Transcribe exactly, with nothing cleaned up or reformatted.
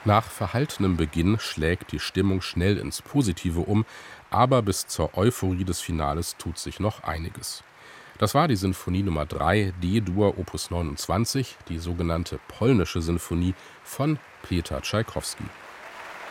Nach verhaltenem Beginn schlägt die Stimmung schnell ins Positive um, aber bis zur Euphorie des Finales tut sich noch einiges. Das war die Sinfonie Nummer drei D-Dur Opus neunundzwanzig, die sogenannte Polnische Sinfonie von Peter Tschaikowski.